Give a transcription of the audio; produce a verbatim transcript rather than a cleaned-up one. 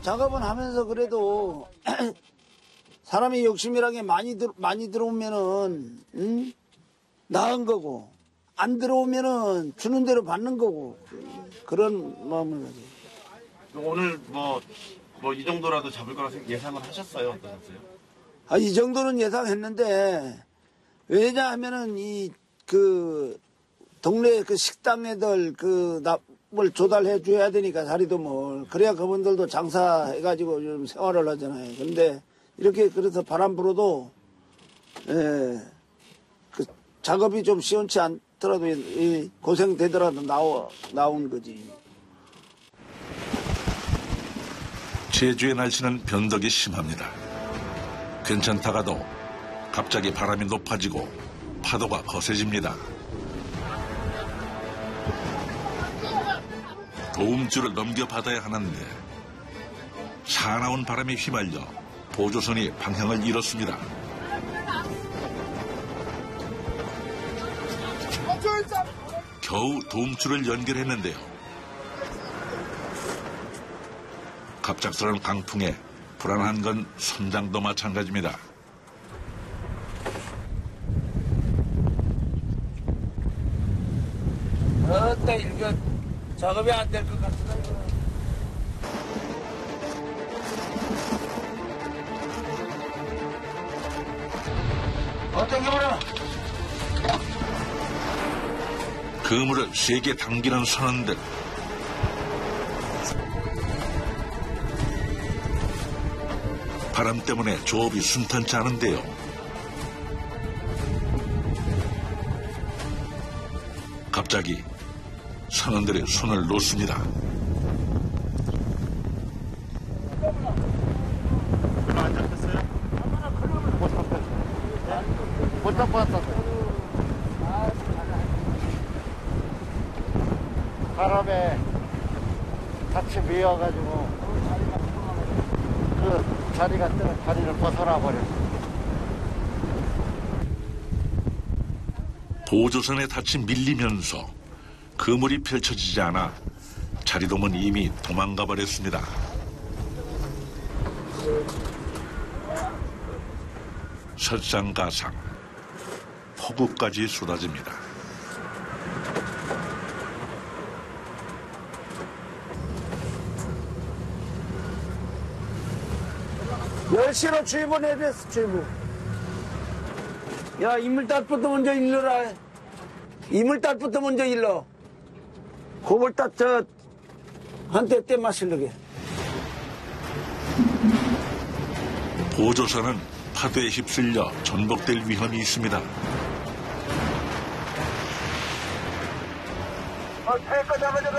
작업은 하면서 그래도 사람이 욕심이란 게 많이 들, 많이 들어오면은 응? 나은 거고 안 들어오면은 주는 대로 받는 거고 그런 마음을 가지. 오늘 뭐 뭐 이 정도라도 잡을 거라 예상을 하셨어요? 어떠셨어요? 아, 이 정도는 예상했는데 왜냐하면은 이 그 동네 그 식당 애들 그 납을 조달해 줘야 되니까 자리도 뭘 그래야 그분들도 장사해가지고 좀 생활을 하잖아요. 근데 이렇게 그래서 바람 불어도 예, 그 작업이 좀 시원치 않더라도 이 고생 되더라도 나오 나온 거지. 제주의 날씨는 변덕이 심합니다. 괜찮다가도 갑자기 바람이 높아지고 파도가 거세집니다. 도움줄을 넘겨받아야 하는데 사나운 바람에 휘말려 보조선이 방향을 잃었습니다. 겨우 도움줄을 연결했는데요. 갑작스러운 강풍에 불안한 건 선장도 마찬가지입니다. 어때 이거 작업이 안 될 것 같다. 어떤 경우는 그물을 세게 당기는 선원들. 바람 때문에 조업이 순탄치 않은데요. 갑자기 선원들의 손을 놓습니다. 안 잡혔어요? 못 잡혔어요. 못 잡고 왔었어요. 바람에 같이 미어가지고 그 자리가 뜨는 자리를 벗어나 버렸어요. 보조선에 닫히 밀리면서 그물이 펼쳐지지 않아 자리돔은 이미 도망가 버렸습니다. 설상가상, 폭우까지 쏟아집니다. 열 시로 출근해야 됐어, 출근. 야, 이물따부터 먼저 일러라. 이물따부터 먼저 일러. 고물따, 저, 한때 때 마실려게. 보조선은 파도에 휩쓸려 전복될 위험이 있습니다. 아, 탈거 잡아줘라.